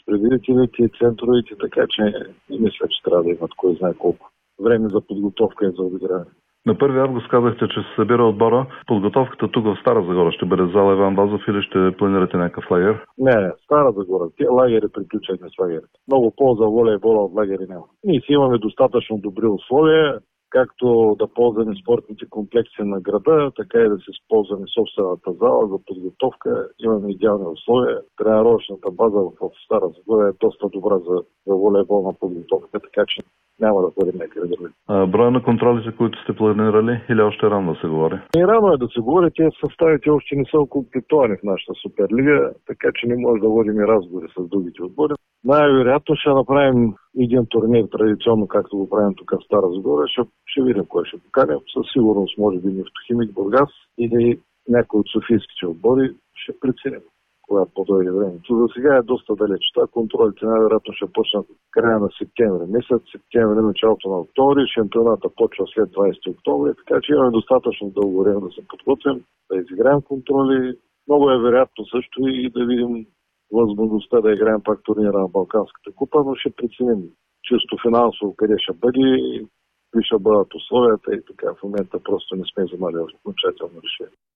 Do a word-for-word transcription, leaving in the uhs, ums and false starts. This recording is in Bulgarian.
разпределителите и центровете, така че не мисля, че трябва да имат кой знае колко време за подготовка и за обигране. На първи август казахте, че се събира отбора. Подготовката тук в Стара Загора ще бъде в зала Иван Вазов или ще планирате някакъв лагер? Не, не, Стара Загора. Тия лагери приключахме с лагерите. Много полза волейбола от лагери няма. Ние си имаме достатъчно добри условия, както да ползваме спортните комплекси на града, така и да се използваме собствената зала за подготовка. Имаме идеални условия. Тренировъчната база в Стара Загора е доста добра за, за волейболна подготовка, така че няма да бъде някъде други. Броя на контролите, които сте планирали, или още рано да се говори? И рано е да се говори, тези съставите още не са окомплектовани в нашата Суперлига, така че не може да водим и разговори с другите отбори. Най-вероятно ще направим един турнир традиционно, както го правим тук в Стара Загора. Ще, ще видим кой ще поканим. Със сигурност може би Нефтохимик, Бургас или някой от софийските отбори ще преценим, когато подойде времето. За сега е доста далеч. Това контролите най-вероятно ще почнат края на септември. Месец септември, началото на октомври. Шампионата почва след двадесети октомври, така че имаме достатъчно дълго време да се подготвим, да изиграем контроли. Много е вероятно също и да видим възможността да играем пак турнира на Балканската купа, но ще преценим чисто финансово къде ще бъде, какви ще бъдат условията и така. В момента просто не сме вземали окончателно решение.